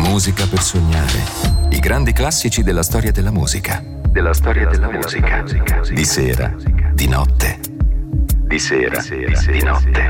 musica per sognare. I grandi classici della storia della musica. Della storia della musica. Di sera, di notte. Di sera, di notte.